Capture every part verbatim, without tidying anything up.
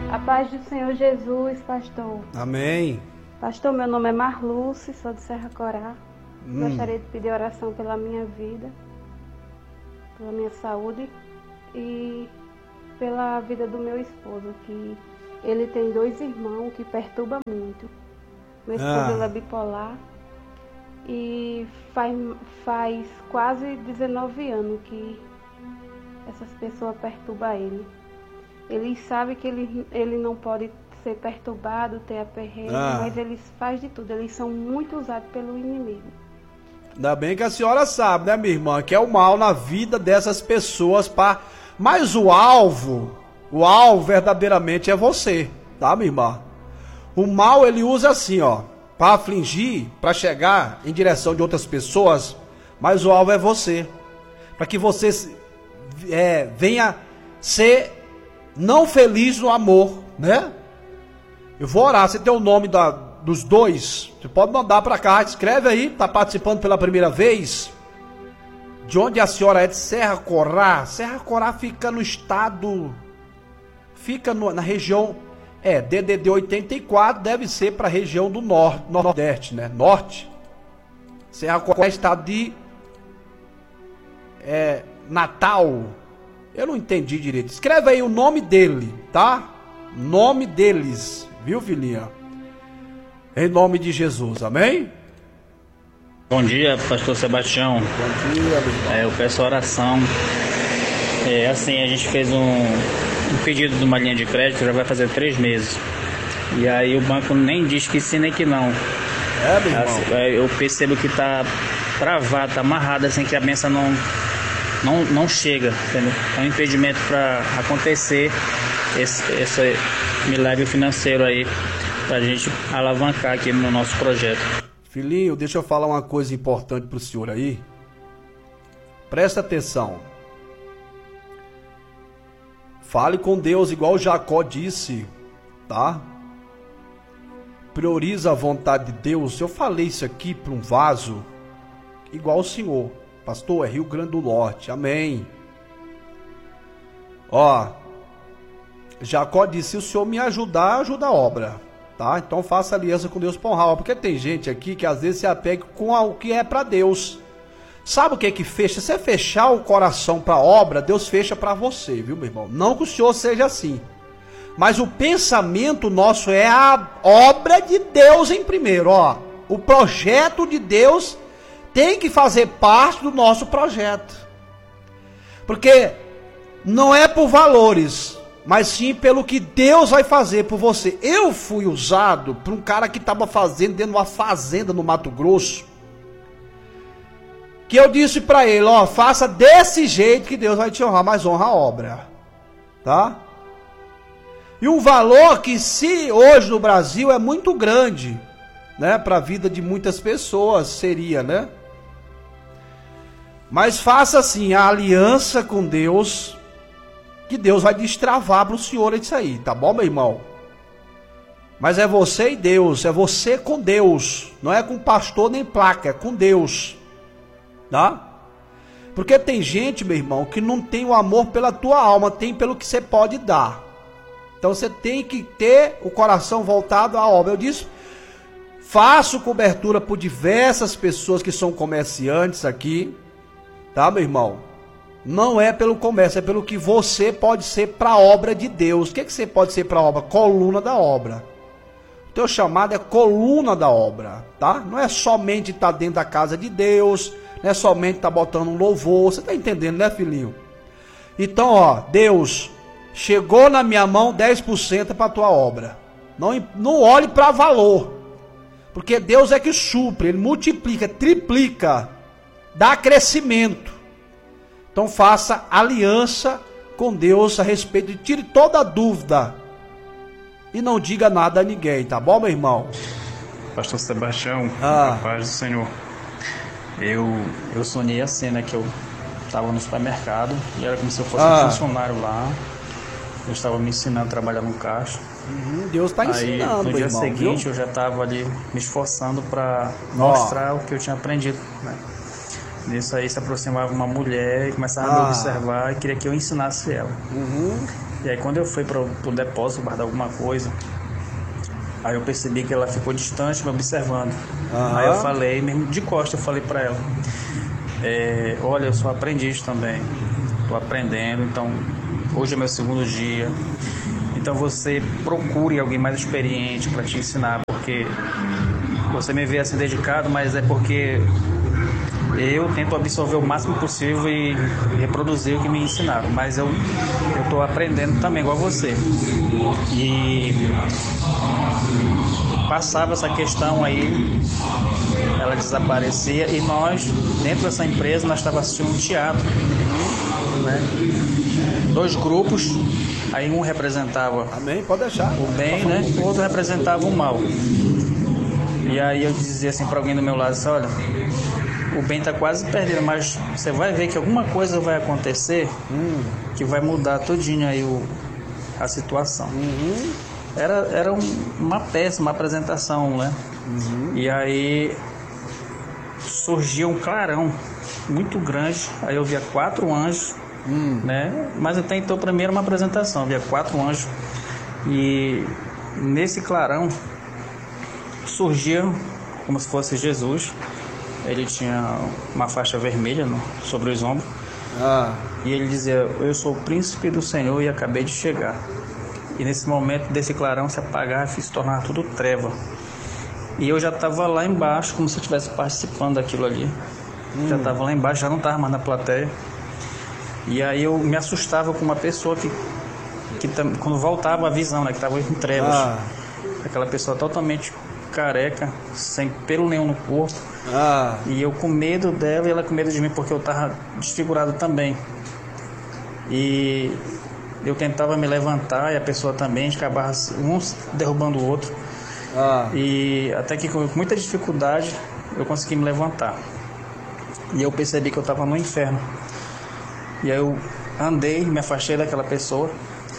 A paz do Senhor Jesus, pastor. Amém. Pastor, meu nome é Marluce, sou de Serra Corá. Hum. Gostaria de pedir oração pela minha vida, pela minha saúde e pela vida do meu esposo, que ele tem dois irmãos que perturbam muito. Meu esposo Ah. ele é bipolar e faz, faz quase dezenove anos que essas pessoas perturbam ele. Ele sabe que ele, ele não pode ser perturbado, ter aperreio, Ah. mas eles fazem de tudo. Eles são muito usados pelo inimigo. Ainda bem que a senhora sabe, né, minha irmã, que é o mal na vida dessas pessoas, pá. Mas o alvo, o alvo verdadeiramente é você, tá, minha irmã? O mal ele usa assim, ó, para afligir, para chegar em direção de outras pessoas, mas o alvo é você, para que você é, venha ser não feliz no amor, né? Eu vou orar, você tem o nome da, dos dois, você pode mandar para cá, escreve aí, tá participando pela primeira vez. De onde a senhora é? De Serra Corá. Serra Corá fica no estado, fica no, na região, é, D D D oitenta e quatro, deve ser para a região do norte, nordeste, né? Norte. Serra Corá é estado de é, Natal. Eu não entendi direito. Escreve aí o nome dele, tá? Nome deles, viu, filhinha? Em nome de Jesus, amém? Bom dia, pastor Sebastião. Bom dia, meu irmão. É, eu peço oração. É, assim, a gente fez um, um pedido de uma linha de crédito, já vai fazer três meses. E aí o banco nem diz que sim nem que não. É, meu irmão. Assim, é, eu percebo que tá travado, tá amarrado, assim, que a benção não, não, não chega, entendeu? É um impedimento para acontecer esse, esse milagre financeiro aí, pra gente alavancar aqui no nosso projeto. Filhinho, deixa eu falar uma coisa importante pro senhor aí. Presta atenção. Fale com Deus igual Jacó disse, tá? Prioriza a vontade de Deus. Eu falei isso aqui para um vaso igual o senhor. Pastor, é Rio Grande do Norte. Amém. Ó, Jacó disse, se o senhor me ajudar, ajuda a obra. Tá? Então faça aliança com Deus para honrar a obra. Porque tem gente aqui que às vezes se apega com o que é para Deus. Sabe o que é que fecha? Se você fechar o coração para a obra, Deus fecha para você, viu, meu irmão? Não que o senhor seja assim. Mas o pensamento nosso é a obra de Deus em primeiro, ó. O projeto de Deus tem que fazer parte do nosso projeto. Porque não é por valores, mas sim pelo que Deus vai fazer por você. Eu fui usado por um cara que estava fazendo dentro de uma fazenda no Mato Grosso. Que eu disse para ele, ó, faça desse jeito que Deus vai te honrar, mas honra a obra. Tá? E um valor que se hoje no Brasil é muito grande, né, para a vida de muitas pessoas, seria, né? Mas faça assim, a aliança com Deus, que Deus vai destravar para o senhor isso aí, tá bom, meu irmão? Mas é você e Deus, é você com Deus, não é com pastor nem placa, é com Deus, tá? Porque tem gente, meu irmão, que não tem o amor pela tua alma, tem pelo que você pode dar. Então você tem que ter o coração voltado à obra. Eu disse, faço cobertura por diversas pessoas que são comerciantes aqui, tá, meu irmão? Não é pelo comércio, é pelo que você pode ser para a obra de Deus. O que, que você pode ser para a obra? Coluna da obra. O teu chamado é coluna da obra, tá? Não é somente estar dentro da casa de Deus, não é somente estar botando um louvor. Você tá entendendo, né, filhinho? Então, ó, Deus, chegou na minha mão dez por cento para a tua obra. Não, não olhe para valor, porque Deus é que supre, Ele multiplica, triplica, dá crescimento. Então faça aliança com Deus a respeito, tire toda a dúvida e não diga nada a ninguém, tá bom, meu irmão? Pastor Sebastião, Ah. a paz do Senhor. Eu, eu sonhei a cena que eu estava no supermercado e era como se eu fosse Ah. um funcionário lá. Eu estava me ensinando a trabalhar no caixa. Uhum, Deus está ensinando, Aí, no meu dia irmão, seguinte, viu? eu já estava ali me esforçando para mostrar o que eu tinha aprendido, né? Nisso aí se aproximava uma mulher e começava a Ah. me observar e queria que eu ensinasse ela. Uhum. E aí quando eu fui para o depósito guardar alguma coisa, aí eu percebi que ela ficou distante me observando. Uhum. Aí eu falei, mesmo de costa, eu falei para ela, é, olha, eu sou aprendiz também, estou aprendendo, então hoje é meu segundo dia, então você procure alguém mais experiente para te ensinar, porque você me vê assim dedicado, mas é porque eu tento absorver o máximo possível e reproduzir o que me ensinaram, mas eu estou aprendendo também, igual você. E passava essa questão aí, ela desaparecia, e nós, dentro dessa empresa, nós estávamos assistindo um teatro, né? Dois grupos, aí um representava Amém, pode deixar. o bem, né? O outro representava o mal. E aí eu dizia assim para alguém do meu lado, assim, olha, o bem está quase perdido, mas você vai ver que alguma coisa vai acontecer hum. que vai mudar todinho aí o, a situação. Uhum. Era, era um, uma peça, uma apresentação, né? Uhum. E aí surgiu um clarão muito grande, aí eu via quatro anjos, hum. né? Mas até então para mim era uma apresentação, eu via quatro anjos, e nesse clarão surgia como se fosse Jesus. Ele tinha uma faixa vermelha no, sobre os ombros. Ah. E ele dizia, eu sou o príncipe do Senhor e acabei de chegar. E nesse momento desse clarão se apagava e se tornava tudo treva. E eu já estava lá embaixo, como se eu estivesse participando daquilo ali. Hum. Já estava lá embaixo, já não estava mais na plateia. E aí eu me assustava com uma pessoa que, que quando voltava a visão, né, que estava em trevas. Ah. Aquela pessoa totalmente careca, sem pelo nenhum no corpo. Ah. E eu com medo dela e ela com medo de mim, porque eu estava desfigurado também. E eu tentava me levantar e a pessoa também, a gente acabava um derrubando o outro. Ah. E até que com muita dificuldade eu consegui me levantar. E eu percebi que eu estava no inferno. E aí eu andei, me afastei daquela pessoa.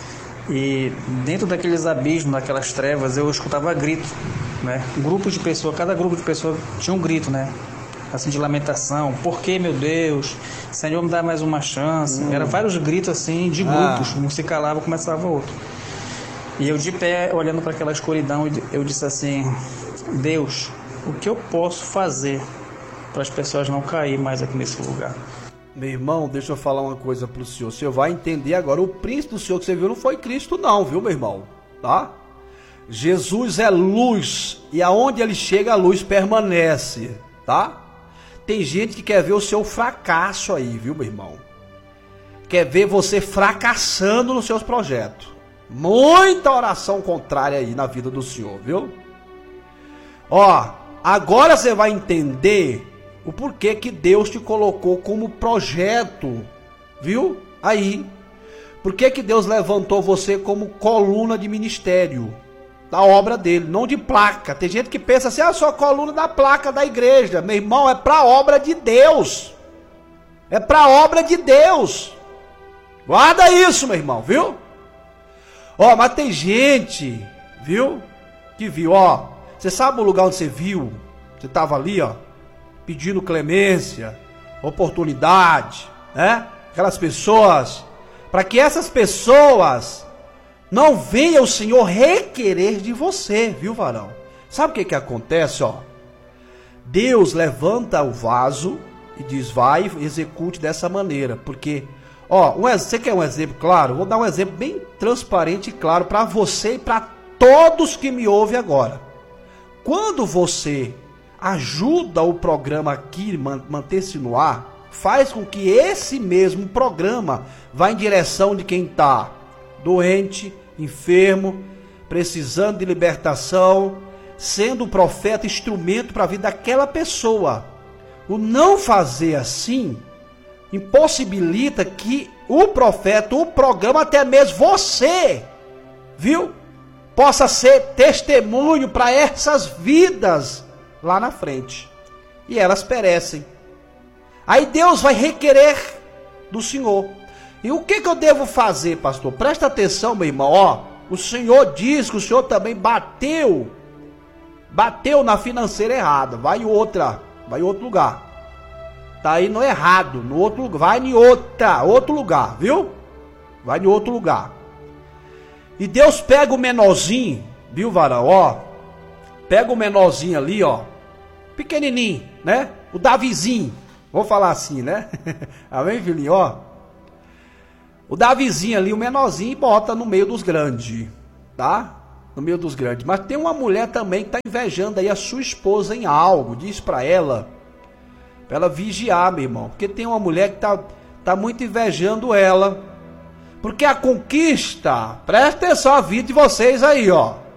E dentro daqueles abismos, daquelas trevas, eu escutava grito, né? Um grupo de pessoas, cada grupo de pessoas tinha um grito, né? Assim, de lamentação. Por que, meu Deus? Senhor, me dá mais uma chance. Hum. Era vários gritos assim, de grupos. Ah. Um se calava, começava outro. E eu de pé, olhando para aquela escuridão, eu disse assim, Deus, o que eu posso fazer para as pessoas não caírem mais aqui nesse lugar? Meu irmão, deixa eu falar uma coisa pro senhor. O senhor vai entender agora. O príncipe do senhor que você viu não foi Cristo não, viu, meu irmão? Tá? Jesus é luz. E aonde ele chega, a luz permanece. Tá? Tem gente que quer ver o seu fracasso aí, viu, meu irmão? Quer ver você fracassando nos seus projetos. Muita oração contrária aí na vida do senhor, viu? Ó, agora você vai entender o porquê que Deus te colocou como projeto, viu? Aí, por que que Deus levantou você como coluna de ministério da obra dele, não de placa? Tem gente que pensa assim, ah, eu sou a coluna da placa da igreja. Meu irmão, é para a obra de Deus. É para a obra de Deus. Guarda isso, meu irmão, viu? Ó, mas tem gente, viu? Que viu, ó. Você sabe o lugar onde você viu? Você estava ali, ó, pedindo clemência, oportunidade, né? Aquelas pessoas, para que essas pessoas não venham o Senhor requerer de você, viu, varão? Sabe o que que acontece, ó? Deus levanta o vaso e diz, vai, execute dessa maneira, porque, ó, um, você quer um exemplo claro? Vou dar um exemplo bem transparente e claro para você e para todos que me ouvem agora. Quando você ajuda o programa aqui manter-se no ar, faz com que esse mesmo programa vá em direção de quem está doente, enfermo, precisando de libertação, sendo o profeta instrumento para a vida daquela pessoa. O não fazer assim impossibilita que o profeta, o programa, até mesmo você, viu, possa ser testemunho para essas vidas lá na frente, e elas perecem. Aí Deus vai requerer do Senhor. E o que que eu devo fazer, pastor? Presta atenção, meu irmão, ó, o Senhor diz que o Senhor também bateu, bateu na financeira errada, vai em outra, vai em outro lugar, tá aí no errado, no outro lugar, vai em outra, outro lugar, viu? Vai em outro lugar. E Deus pega o menorzinho, viu, varão, ó. Pega o menorzinho ali, ó. Pequenininho, né? O Davizinho. Vou falar assim, né? Amém, filhinho, ó. O Davizinho ali, o menorzinho, bota no meio dos grandes, tá? No meio dos grandes. Mas tem uma mulher também que tá invejando aí a sua esposa em algo. Diz pra ela, pra ela vigiar, meu irmão. Porque tem uma mulher que tá, tá muito invejando ela. Porque a conquista, presta atenção à vida de vocês aí, ó.